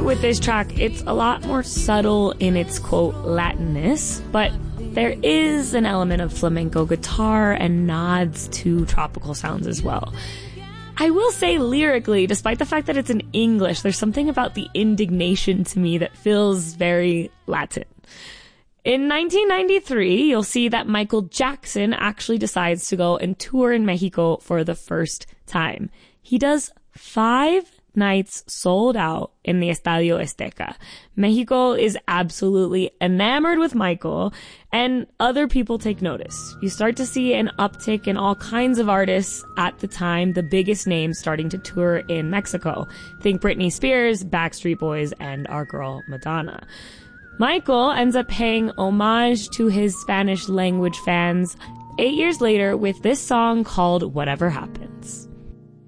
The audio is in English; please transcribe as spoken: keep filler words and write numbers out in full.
with this track, it's a lot more subtle in its, quote, Latinness, but there is an element of flamenco guitar and nods to tropical sounds as well. I will say lyrically, despite the fact that it's in English, there's something about the indignation to me that feels very Latin. In nineteen ninety-three, you'll see that Michael Jackson actually decides to go and tour in Mexico for the first time. He does five nights sold out in the Estadio Azteca. Mexico is absolutely enamored with Michael, and other people take notice. You start to see an uptick in all kinds of artists at the time, the biggest names starting to tour in Mexico. Think Britney Spears, Backstreet Boys, and our girl Madonna. Michael ends up paying homage to his Spanish language fans eight years later with this song called Whatever Happened.